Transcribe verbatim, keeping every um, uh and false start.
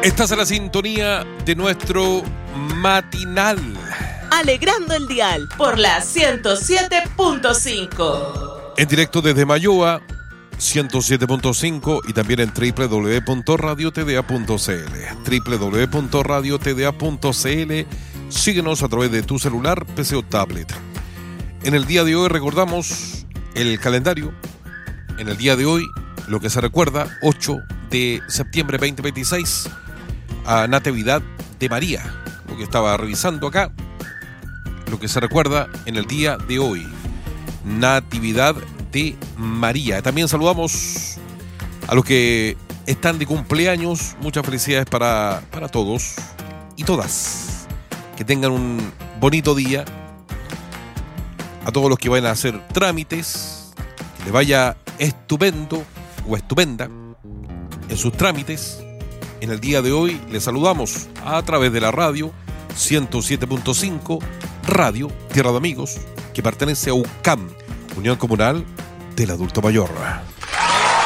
Estás en la sintonía de nuestro matinal. Alegrando el dial por la ciento siete punto cinco. En directo desde Mayoa, ciento siete punto cinco y también en doble u doble u doble u punto radio t d a punto c l. doble u doble u doble u punto radio t d a punto c l. Síguenos a través de tu celular, P C o tablet. En el día de hoy recordamos el calendario. En el día de hoy, lo que se recuerda, ocho de septiembre de veinte veintiséis, a Natividad de María. Lo que estaba revisando acá, lo que se recuerda en el día de hoy, Natividad de María. También saludamos a los que están de cumpleaños. Muchas felicidades para, para todos y todas. Que tengan un bonito día. A todos los que vayan a hacer trámites, que les vaya estupendo o estupenda en sus trámites. En el día de hoy les saludamos a través de la radio ciento siete punto cinco, Radio Tierra de Amigos, que pertenece a U C A M, Unión Comunal del Adulto Mayor.